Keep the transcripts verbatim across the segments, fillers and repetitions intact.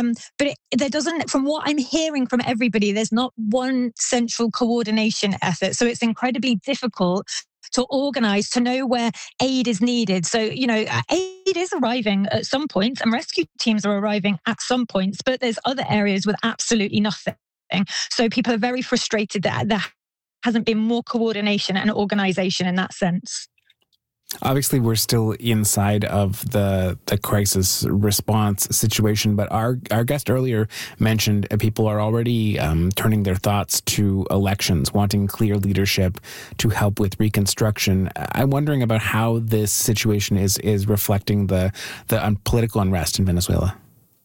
Um, but it, there doesn't, from what I'm hearing from everybody, there's not one central coordination effort. So it's incredibly difficult to organise, to know where aid is needed. So, you know, aid is arriving at some points and rescue teams are arriving at some points, but there's other areas with absolutely nothing. So people are very frustrated that there hasn't been more coordination and organisation in that sense. Obviously, we're still inside of the the crisis response situation, but our, our guest earlier mentioned people are already um, turning their thoughts to elections, wanting clear leadership to help with reconstruction. I'm wondering about how this situation is is reflecting the the um, political unrest in Venezuela.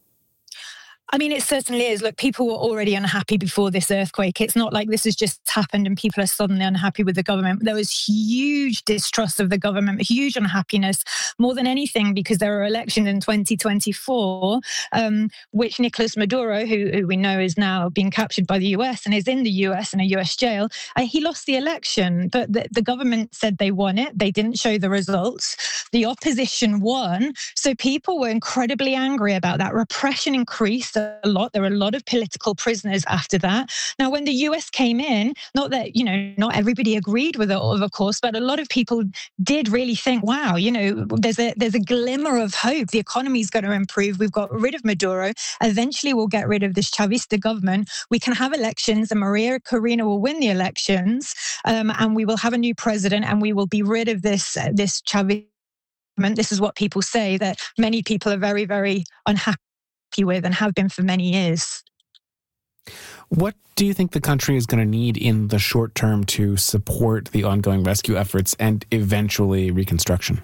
I mean, it certainly is. Look, people were already unhappy before this earthquake. It's not like this has just happened and people are suddenly unhappy with the government. There was huge distrust of the government, huge unhappiness, more than anything, because there are elections in twenty twenty-four, um, which Nicolas Maduro, who, who we know is now being captured by the U S and is in the U S in a U S jail, uh, he lost the election, but the, the government said they won it. They didn't show the results. The opposition won. So people were incredibly angry about that. Repression increased a lot. There were a lot of political prisoners after that. Now, when the U S came in, not that, you know, not everybody agreed with it, of course, but a lot of people did really think, wow, you know, there's a there's a glimmer of hope. The economy is going to improve. We've got rid of Maduro. Eventually, we'll get rid of this Chavista government. We can have elections and Maria Corina will win the elections, um, and we will have a new president and we will be rid of this, uh, this Chavista. This is what people say, that many people are very, very unhappy with and have been for many years. What do you think the country is going to need in the short term to support the ongoing rescue efforts and eventually reconstruction?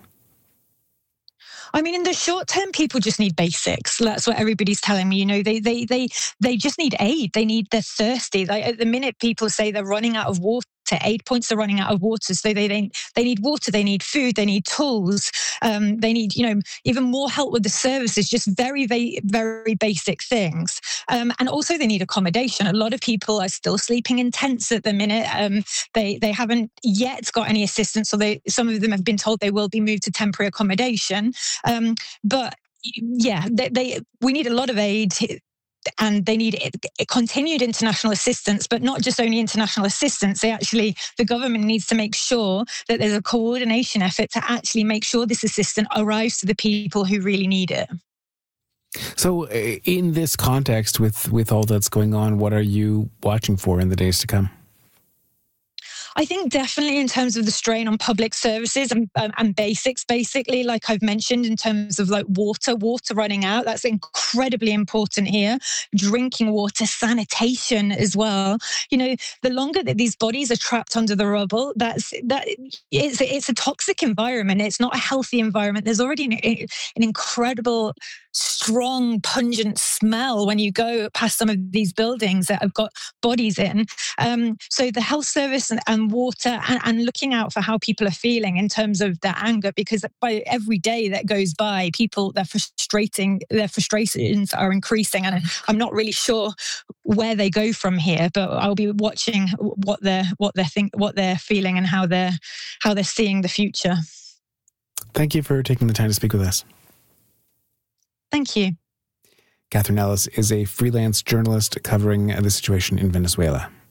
I mean, in the short term, people just need basics. That's what everybody's telling me. You know, they they they they just need aid. They need, they're thirsty. Like, at the minute, people say they're running out of water. Aid points are running out of water, so they they they need water, they need food, they need tools, um, they need, you know, even more help with the services. Just very very very basic things, um, and also they need accommodation. A lot of people are still sleeping in tents at the minute. Um, they they haven't yet got any assistance, so they some of them have been told they will be moved to temporary accommodation. Um, but yeah, they, they we need a lot of aid. And they need continued international assistance, but not just only international assistance. They actually, the government needs to make sure that there's a coordination effort to actually make sure this assistance arrives to the people who really need it. So in this context, with, with all that's going on, what are you watching for in the days to come? I think definitely in terms of the strain on public services and, um, and basics, basically, like I've mentioned, in terms of like water, water running out, that's incredibly important here. Drinking water, sanitation as well. You know, the longer that these bodies are trapped under the rubble, that's that it's, it's a toxic environment. It's not a healthy environment. There's already an, an incredible, strong, pungent smell when you go past some of these buildings that have got bodies in. Um, so the health service and, and water and, and looking out for how people are feeling in terms of their anger, because by every day that goes by, people, they're frustrating, their frustrations are increasing, and I'm not really sure where they go from here, but I'll be watching what they're what they're think what they're feeling and how they're how they're seeing the future. Thank you for taking the time to speak with us. Thank you. Catherine Ellis is a freelance journalist covering the situation in Venezuela.